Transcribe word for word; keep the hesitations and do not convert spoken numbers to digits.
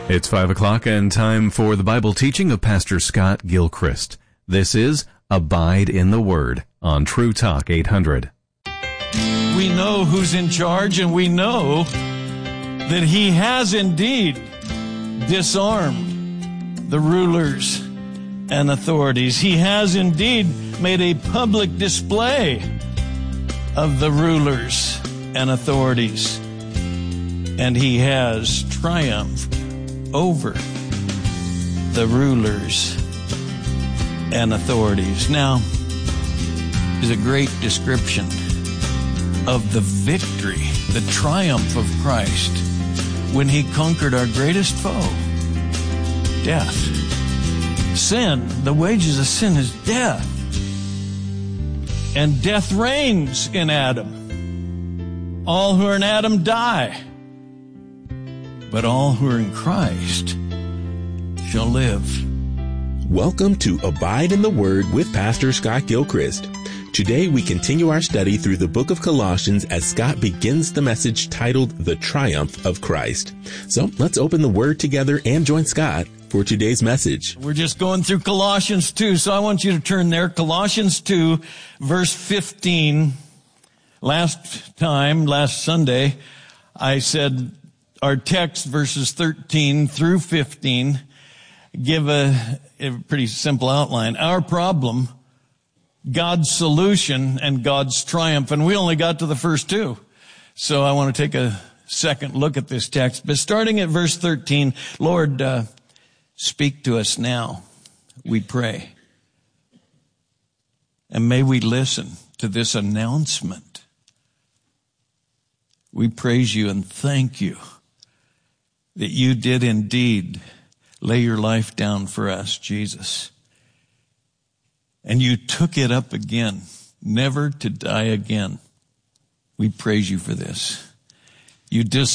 It's five o'clock and time for the Bible teaching of Pastor Scott Gilchrist. This is Abide in the Word on True Talk eight hundred. We know who's in charge, and we know that he has indeed disarmed the rulers and authorities. He has indeed made a public display of the rulers and authorities, and he has triumphed over the rulers and authorities. Now is a great description of the victory, the triumph of Christ when he conquered our greatest foe, death. Sin, the wages of sin is death. And death reigns in Adam. All who are in Adam die. But all who are in Christ shall live. Welcome to Abide in the Word with Pastor Scott Gilchrist. Today we continue our study through the book of Colossians as Scott begins the message titled The Triumph of Christ. So let's open the Word together and join Scott for today's message. We're just going through Colossians two, so I want you to turn there. Colossians two, verse fifteen. Last time, last Sunday, I said our text, verses thirteen through fifteen, give a, a pretty simple outline. Our problem, God's solution, and God's triumph. And we only got to the first two. So I want to take a second look at this text. But starting at verse thirteen, Lord, uh, speak to us now, we pray. And may we listen to this announcement. We praise you and thank you that you did indeed lay your life down for us, Jesus. And you took it up again, never to die again. We praise you for this. You dis-